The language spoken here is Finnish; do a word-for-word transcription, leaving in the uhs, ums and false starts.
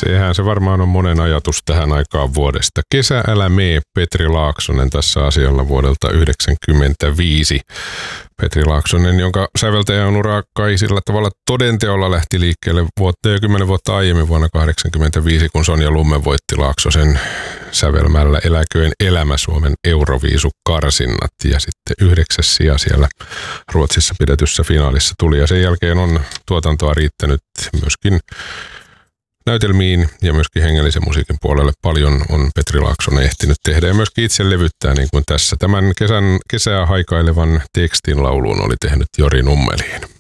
Sehän se varmaan on monen ajatus tähän aikaan vuodesta. Kesä älä mee, Petri Laaksonen tässä asialla vuodelta yhdeksänkymmentäviisi. Petri Laaksonen, jonka säveltäjän ura kai sillä tavalla todenteolla lähti liikkeelle vuotta ja kymmenen vuotta aiemmin vuonna kahdeksankymmentäviisi, kun Sonja Lumme voitti Laaksosen sävelmällä Eläköön elämä Suomen Euroviisukarsinnat. Ja sitten yhdeksäs sija siellä Ruotsissa pidetyssä finaalissa tuli. Ja sen jälkeen on tuotantoa riittänyt myöskin näytelmiin ja myöskin hengellisen musiikin puolelle paljon on Petri Laaksonen ehtinyt tehdä ja myöskin itse levyttää, niin kuin tässä. Tämän kesän, kesää haikailevan tekstin lauluun oli tehnyt Jori Nummeliin.